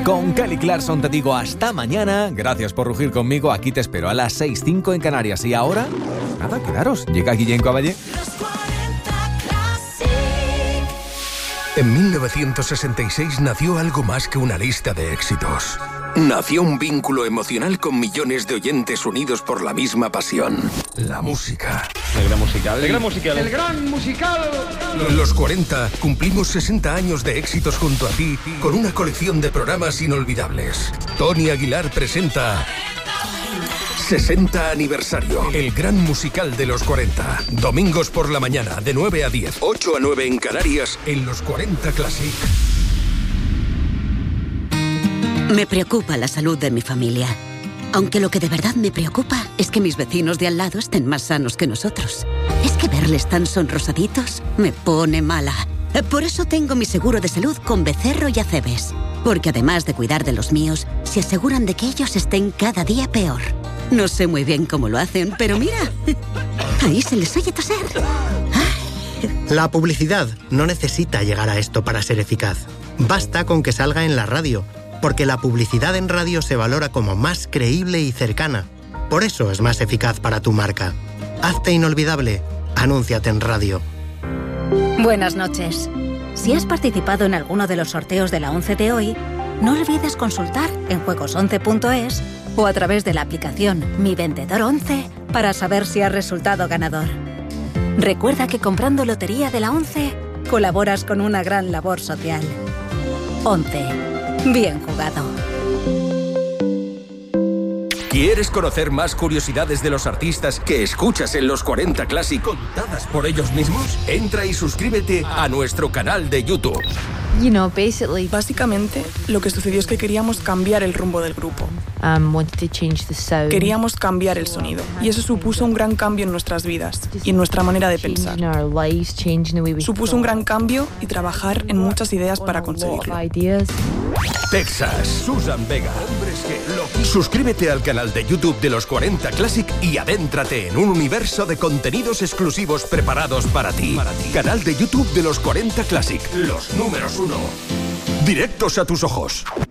Con Kelly Clarkson te digo hasta mañana. Gracias por rugir conmigo. Aquí te espero a las 6:05 en Canarias. Y ahora, nada, quedaros. Llega Guillén Caballé. En 1966 nació algo más que una lista de éxitos. Nació un vínculo emocional con millones de oyentes unidos por la misma pasión. La música. El gran musical. El gran musical. El gran musical. Los 40 cumplimos 60 años de éxitos junto a ti con una colección de programas inolvidables. Tony Aguilar presenta 60 aniversario. El gran musical de los 40. Domingos por la mañana, de 9 a 10. 8 a 9 en Canarias, en los 40 Classic. Me preocupa la salud de mi familia. Aunque lo que de verdad me preocupa es que mis vecinos de al lado estén más sanos que nosotros. Es que verles tan sonrosaditos me pone mala. Por eso tengo mi seguro de salud con Becerro y Acebes. Porque además de cuidar de los míos, se aseguran de que ellos estén cada día peor. No sé muy bien cómo lo hacen, pero mira, ahí se les oye toser. La publicidad no necesita llegar a esto para ser eficaz. Basta con que salga en la radio, porque la publicidad en radio se valora como más creíble y cercana. Por eso es más eficaz para tu marca. Hazte inolvidable. Anúnciate en radio. Buenas noches. Si has participado en alguno de los sorteos de la 11 de hoy, no olvides consultar en juegos11.es o a través de la aplicación Mi Vendedor 11 para saber si has resultado ganador. Recuerda que comprando Lotería de la 11 colaboras con una gran labor social. 11. Bien jugado. ¿Quieres conocer más curiosidades de los artistas que escuchas en los 40 Classic contadas por ellos mismos? Entra y suscríbete a nuestro canal de YouTube. Básicamente, lo que sucedió es que queríamos cambiar el rumbo del grupo. Queríamos cambiar el sonido, y eso supuso un gran cambio en nuestras vidas y en nuestra manera de pensar. Supuso un gran cambio y trabajar en muchas ideas para conseguirlo. Texas, Susan Vega. Suscríbete al canal de YouTube de los 40 Classic y adéntrate en un universo de contenidos exclusivos preparados para ti. Canal de YouTube de los 40 Classic. Los números 1. Directos a tus ojos.